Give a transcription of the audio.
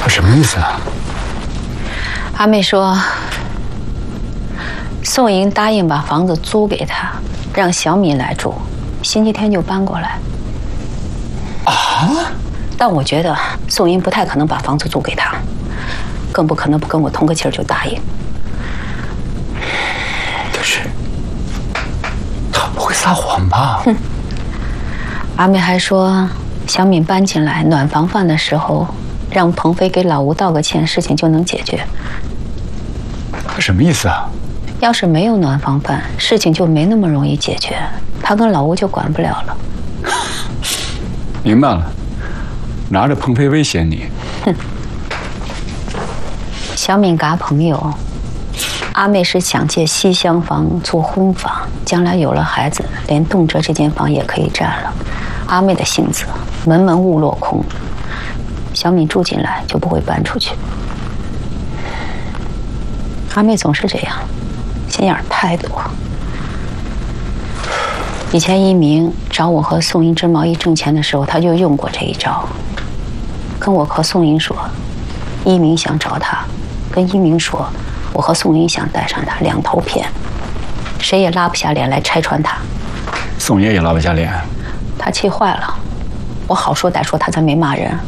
他什么意思啊？ 阿妹说，宋莹答应把房子租给他，让小敏来住，星期天就搬过来。 啊？ 但我觉得宋莹不太可能把房子租给他，更不可能不跟我通个气儿就答应。 可是，他不会撒谎吧？ 哼。阿妹还说，小敏搬进来暖房饭的时候，让鹏飞给老吴道个歉，事情就能解决。 他什么意思啊？ 要是没有暖房饭，事情就没那么容易解决，他跟老吴就管不了了。 明白了，拿着鹏飞威胁你。 哼。小敏嘎朋友，阿妹是想借西厢房做婚房，将来有了孩子，连动辄这间房也可以占了。阿妹的性子，门门误落空，小敏住进来就不会搬出去。阿妹总是这样，心眼太多。以前一鸣找我和宋英织贸易挣钱的时候，他就用过这一招，跟我和宋英说，一鸣想找他，跟一鸣说，我和宋英想带上他，两头骗，谁也拉不下脸来拆穿他。 宋爷也拉不下脸， 他气坏了，我好说歹说，他才没骂人。